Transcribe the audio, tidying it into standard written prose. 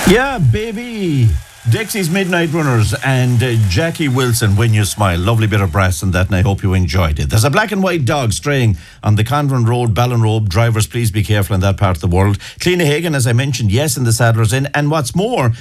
Yeah, baby. Dixie's Midnight Runners and Jackie Wilson, When You Smile. Lovely bit of brass in that, and I hope you enjoyed it. There's a black and white dog straying on the Convent Road, Ballinrobe. Drivers, please be careful in that part of the world. Cleena Hagan, as I mentioned, yes, in the Sadler's Inn. And what's more,